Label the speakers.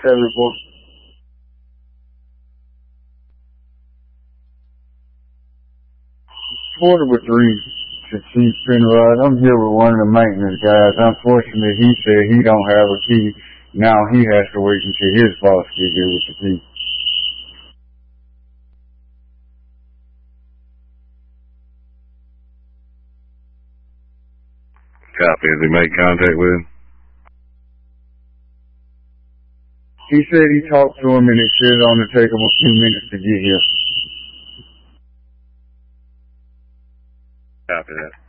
Speaker 1: that report. 4-3 to Chief Penrod. I'm here with one of the maintenance guys. Unfortunately, he said he don't have a key. Now he has to wait until his boss gets here with the key.
Speaker 2: Copy. Has he made contact with him?
Speaker 1: He said he talked to him and it said it's only take him a few minutes to get here.
Speaker 2: Copy that.